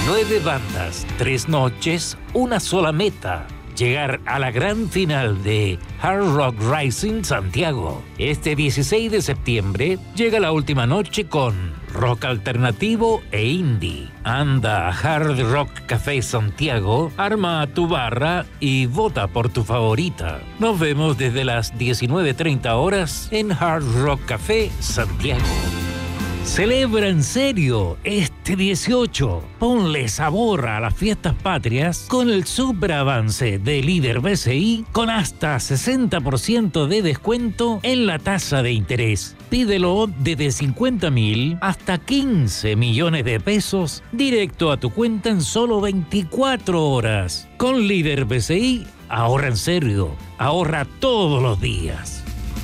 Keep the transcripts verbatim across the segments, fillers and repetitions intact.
Nueve bandas, tres noches, una sola meta. Llegar a la gran final de Hard Rock Rising Santiago. Este dieciséis de septiembre llega la última noche con rock alternativo e indie. Anda a Hard Rock Café Santiago, arma tu barra y vota por tu favorita. Nos vemos desde las diecinueve treinta horas en Hard Rock Café Santiago. Celebra en serio este dieciocho. Ponle sabor a las fiestas patrias con el super avance de Líder B C I con hasta sesenta por ciento de descuento en la tasa de interés. Pídelo desde cincuenta mil hasta quince millones de pesos directo a tu cuenta en solo veinticuatro horas. Con Líder B C I, ahorra en serio. Ahorra todos los días.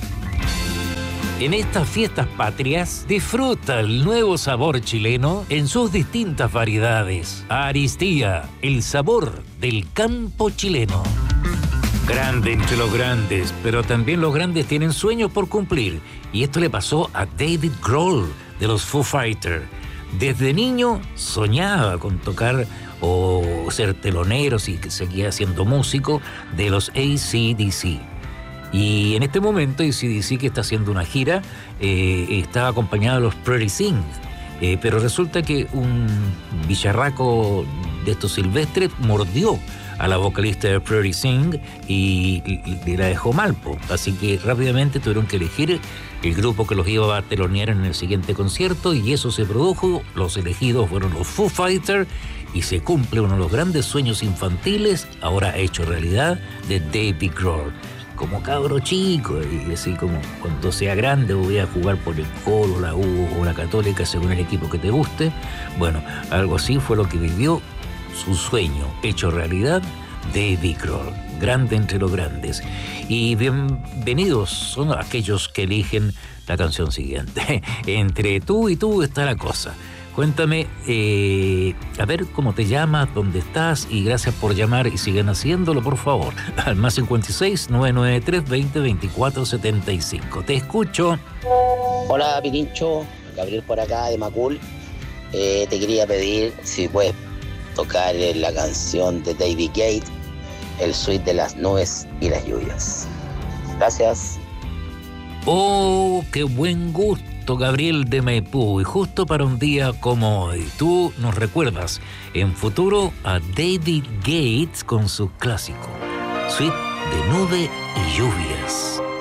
En estas fiestas patrias, disfruta el nuevo sabor chileno en sus distintas variedades. Aristía, el sabor del campo chileno. Grande entre los grandes, pero también los grandes tienen sueños por cumplir. Y esto le pasó a David Grohl de los Foo Fighters. Desde niño soñaba con tocar o ser telonero, si seguía siendo músico, de los A C D C. Y en este momento A C D C, que está haciendo una gira, eh, estaba acompañado de los Pretty Things. Eh, pero resulta que un bicharraco de estos silvestres mordió a la vocalista de Pretty Things y, y, y la dejó mal, po. Así que rápidamente tuvieron que elegir el grupo que los iba a telonear en el siguiente concierto, y eso se produjo. Los elegidos fueron los Foo Fighters, y se cumple uno de los grandes sueños infantiles, ahora hecho realidad, de David Grohl. Como cabro chico, y así como cuando sea grande voy a jugar por el Colo, la U o la Católica, según el equipo que te guste. Bueno, algo así fue lo que vivió, su sueño hecho realidad, David Grohl, grande entre los grandes. Y bienvenidos son aquellos que eligen la canción siguiente. Entre tú y tú está la cosa. Cuéntame, eh, a ver cómo te llamas, dónde estás, y gracias por llamar y siguen haciéndolo, por favor. Al más cincuenta y seis, nueve nueve tres, veinte, veinticuatro, setenta y cinco. Te escucho. Hola, Pirincho. Gabriel por acá, de Macul. Eh, te quería pedir si puedes tocar la canción de David Gates, el suite de las nubes y las lluvias. Gracias. Oh, qué buen gusto, Gabriel de Maipú, y justo para un día como hoy. Tú nos recuerdas en futuro a David Gates con su clásico Suite de Nube y Lluvias.